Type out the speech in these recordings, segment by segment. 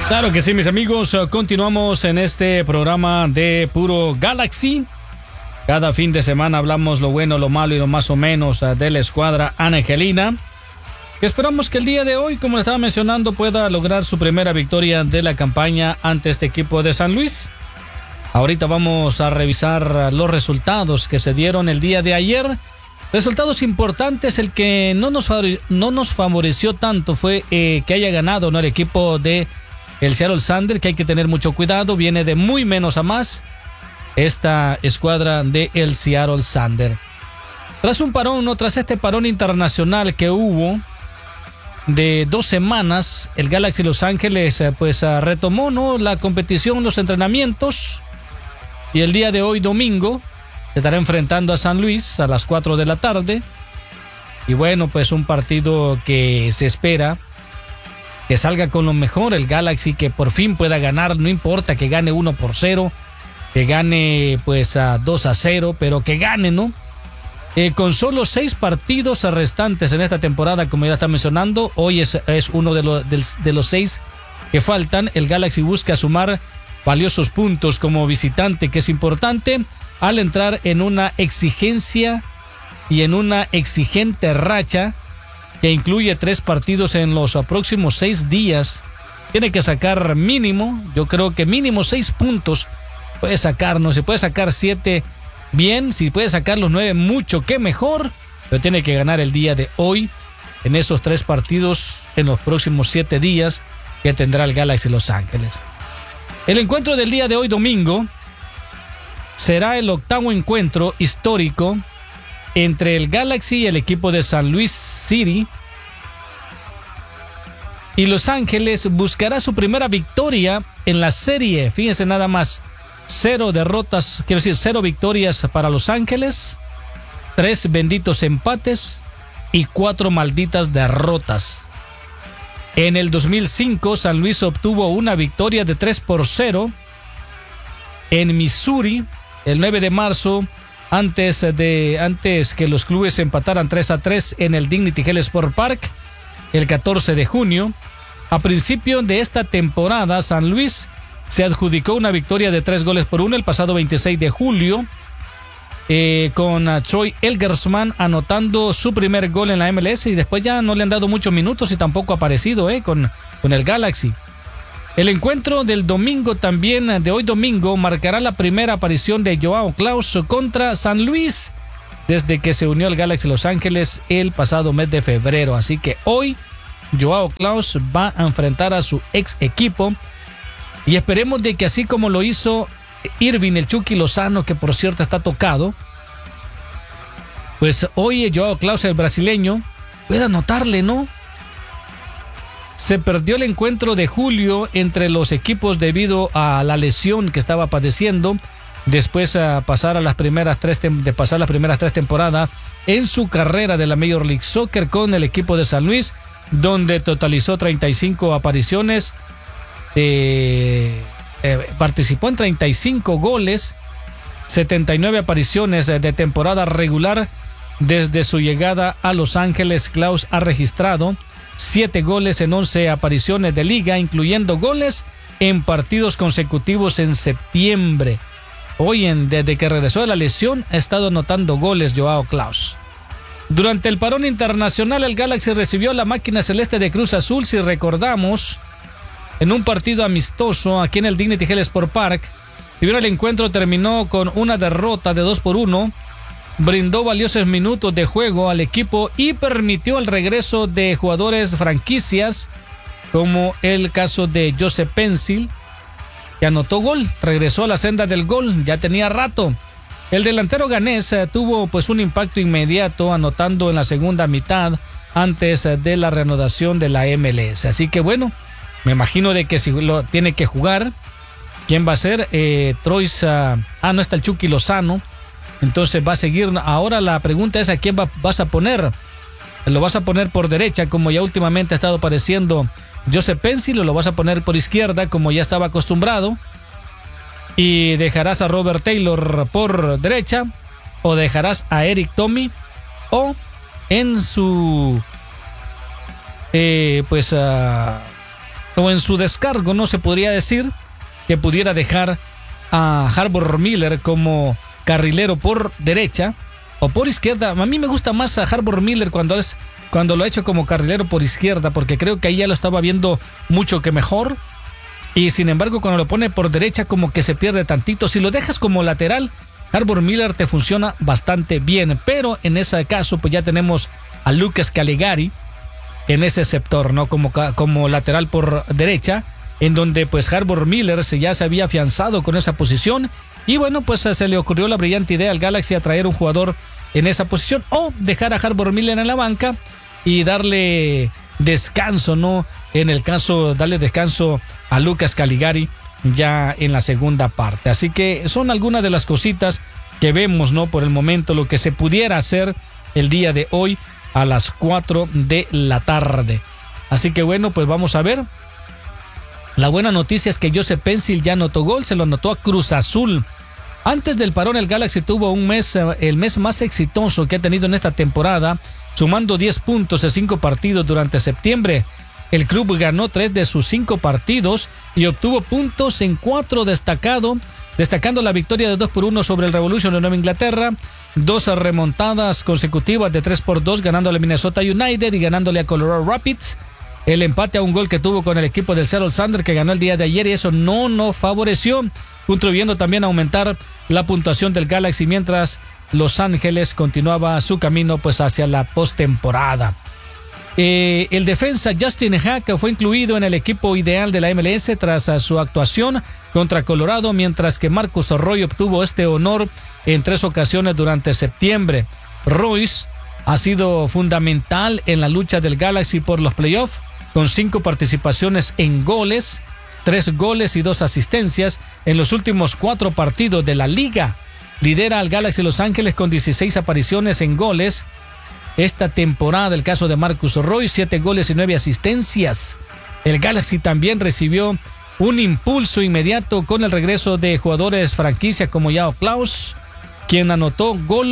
Claro que sí, mis amigos. Continuamos en este programa de Puro Galaxy. Cada fin de semana hablamos lo bueno, lo malo y lo más o menos de la escuadra angelina. Esperamos que el día de hoy, como le estaba mencionando, pueda lograr su primera victoria de la campaña ante este equipo de San Luis. Ahorita vamos a revisar los resultados que se dieron el día de ayer. Resultados importantes. El que no nos favoreció tanto fue que haya ganado, ¿no?, el equipo de el Seattle Sander, que hay que tener mucho cuidado. Viene de muy menos a más esta escuadra de el Seattle Sander. Tras un parón, ¿no?, tras este parón internacional que hubo de 2 semanas, el Galaxy Los Ángeles retomó, ¿no?, la competición, los entrenamientos, y el día de hoy, domingo, se estará enfrentando a San Luis a las 4 de la tarde. Y bueno, pues un partido que se espera que salga con lo mejor el Galaxy, que por fin pueda ganar. No importa que gane 1-0, que gane a 2-0, pero que gane, ¿no? Con solo 6 partidos restantes en esta temporada, como ya está mencionando, hoy es uno de los 6 que faltan. El Galaxy busca sumar valiosos puntos como visitante, que es importante, al entrar en una exigencia y en una exigente racha que incluye 3 partidos en los próximos 6 días. Tiene que sacar mínimo, yo creo que mínimo 6 puntos puede sacar, ¿no? Si puede sacar 7, bien. Si puede sacar los 9, mucho que mejor. Pero tiene que ganar el día de hoy en esos 3 partidos en los próximos 7 días que tendrá el Galaxy Los Ángeles. El encuentro del día de hoy, domingo, será el 8º encuentro histórico entre el Galaxy y el equipo de San Luis City. Y Los Ángeles buscará su primera victoria en la serie. Fíjense nada más, 0 victorias para Los Ángeles, 3 benditos empates y 4 malditas derrotas. En el 2005, San Luis obtuvo una victoria de 3-0 en Missouri el 9 de marzo, antes que los clubes empataran 3-3 en el Dignity Health Sport Park el 14 de junio. A principio de esta temporada, San Luis se adjudicó una victoria de 3-1 el pasado 26 de julio, con Troy Elgersman anotando su primer gol en la MLS, y después ya no le han dado muchos minutos y tampoco ha aparecido con el Galaxy. El encuentro del domingo, también de hoy domingo, marcará la primera aparición de Joao Klaus contra San Luis desde que se unió al Galaxy Los Ángeles el pasado mes de febrero. Así que hoy Joao Klaus va a enfrentar a su ex equipo, y esperemos de que así como lo hizo Irving el Chucky Lozano, que por cierto está tocado, pues hoy Joao Klaus, el brasileño, pueda anotarle, ¿no? Se perdió el encuentro de julio entre los equipos debido a la lesión que estaba padeciendo después de pasar las primeras 3 temporadas en su carrera de la Major League Soccer con el equipo de San Luis, donde totalizó 35 apariciones, participó en 35 goles, 79 apariciones de temporada regular. Desde su llegada a Los Ángeles, Klaus ha registrado 7 goles en 11 apariciones de liga, incluyendo goles en partidos consecutivos en septiembre. Desde que regresó de la lesión, ha estado anotando goles Joao Klaus. Durante el parón internacional, el Galaxy recibió a la máquina celeste de Cruz Azul, si recordamos, en un partido amistoso aquí en el Dignity Health Sport Park. Si bien el encuentro terminó con una derrota de 2-1, brindó valiosos minutos de juego al equipo y permitió el regreso de jugadores franquicias, como el caso de Joseph Pencil, que anotó gol, regresó a la senda del gol, ya tenía rato. El delantero ganés tuvo un impacto inmediato, anotando en la segunda mitad antes de la reanudación de la MLS. Así que bueno, me imagino de que si lo tiene que jugar, ¿quién va a ser? No está el Chucky Lozano. Entonces va a seguir. Ahora la pregunta es: ¿a quién vas a poner? ¿Lo vas a poner por derecha, como ya últimamente ha estado apareciendo Joseph Pencil, o lo vas a poner por izquierda, como ya estaba acostumbrado? ¿Y dejarás a Robert Taylor por derecha? ¿O dejarás a Eric Tommy? ¿O en su o en su descargo, no se podría decir que pudiera dejar a Harbour Miller como carrilero por derecha o por izquierda. A mí me gusta más a Harbour Miller cuando lo ha hecho como carrilero por izquierda, porque creo que ahí ya lo estaba viendo mucho que mejor. Y sin embargo, cuando lo pone por derecha, como que se pierde tantito. Si lo dejas como lateral, Harbour Miller te funciona bastante bien. Pero en ese caso, pues ya tenemos a Lucas Calegari en ese sector, ¿no? Como lateral por derecha, en donde pues Harbour Miller ya se había afianzado con esa posición. Y bueno, pues se le ocurrió la brillante idea al Galaxy a traer un jugador en esa posición, o dejar a Harbour Miller en la banca y darle descanso, ¿no? En el caso, darle descanso a Lucas Calegari ya en la segunda parte. Así que son algunas de las cositas que vemos, ¿no? Por el momento, lo que se pudiera hacer el día de hoy a las 4 de la tarde. Así que bueno, pues vamos a ver. La buena noticia es que Joseph Pencil ya anotó gol, se lo anotó a Cruz Azul. Antes del parón, el Galaxy tuvo el mes más exitoso que ha tenido en esta temporada, sumando 10 puntos en 5 partidos durante septiembre. El club ganó 3 de sus 5 partidos y obtuvo puntos en 4 destacando la victoria de 2-1 sobre el Revolution de Nueva Inglaterra, 2 remontadas consecutivas de 3-2 ganándole a Minnesota United y ganándole a Colorado Rapids, el empate a un gol que tuvo con el equipo del Seattle Sounders que ganó el día de ayer, y eso no favoreció, contribuyendo también a aumentar la puntuación del Galaxy mientras Los Ángeles continuaba su camino pues hacia la postemporada. El defensa Justin Hack fue incluido en el equipo ideal de la MLS tras su actuación contra Colorado, mientras que Marcus Roy obtuvo este honor en 3 ocasiones durante septiembre. Royce ha sido fundamental en la lucha del Galaxy por los playoffs, con 5 participaciones en goles, 3 goles y 2 asistencias en los últimos 4 partidos de la liga. Lidera al Galaxy Los Ángeles con 16 apariciones en goles esta temporada. El caso de Marcus Roy, 7 goles y 9 asistencias. El Galaxy también recibió un impulso inmediato con el regreso de jugadores franquicia como Joao Klaus, quien anotó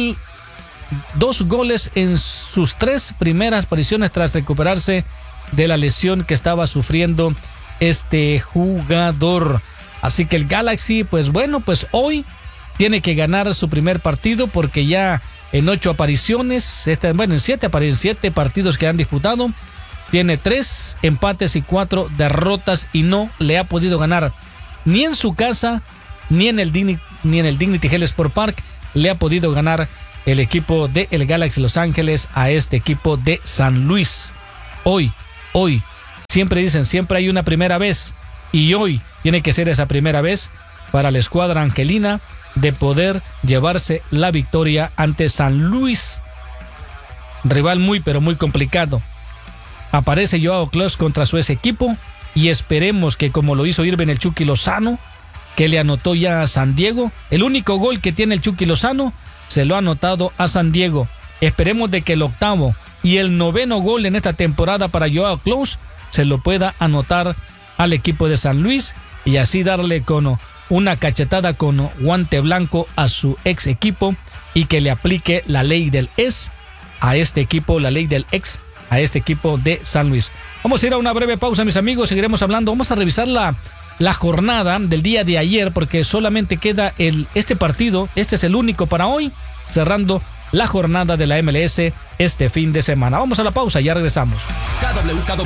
2 goles en sus 3 primeras apariciones tras recuperarse de la lesión que estaba sufriendo este jugador. Así que el Galaxy, pues bueno, pues hoy tiene que ganar su primer partido, porque ya en 8 apariciones, en 7 partidos que han disputado, tiene 3 empates y 4 derrotas y no le ha podido ganar ni en su casa ni en el Dignity Health Sport Park. Le ha podido ganar el equipo de el Galaxy Los Ángeles a este equipo de San Luis. Hoy, siempre dicen, siempre hay una primera vez, y hoy tiene que ser esa primera vez para la escuadra angelina de poder llevarse la victoria ante San Luis, rival muy pero muy complicado. Aparece Joao Klaus contra su ex equipo, y esperemos que, como lo hizo Irving el Chucky Lozano, que le anotó ya a San Diego, el único gol que tiene el Chucky Lozano se lo ha anotado a San Diego. Esperemos de que el 8º y el 9º gol en esta temporada para Joao Klaus se lo pueda anotar al equipo de San Luis, y así darle con una cachetada con guante blanco a su ex equipo, y que le aplique la ley del ex a este equipo, la ley del ex a este equipo de San Luis. Vamos a ir a una breve pausa, mis amigos, seguiremos hablando. Vamos a revisar la jornada del día de ayer, porque solamente queda este partido. Este es el único para hoy, cerrando la jornada de la MLS este fin de semana. Vamos a la pausa, ya regresamos.